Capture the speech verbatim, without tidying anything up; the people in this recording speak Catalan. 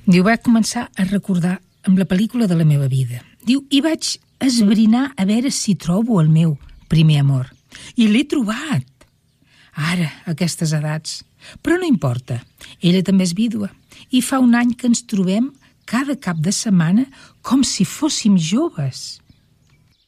Diu, vaig començar a recordar amb la pel·lícula de la meva vida. Diu, i vaig esbrinar a veure si trobo el meu primer amor. I l'he trobat. Ara, a aquestes edats. Però no importa. Ella també és vídua. I fa un any que ens trobem cada cap de setmana com si fóssim joves.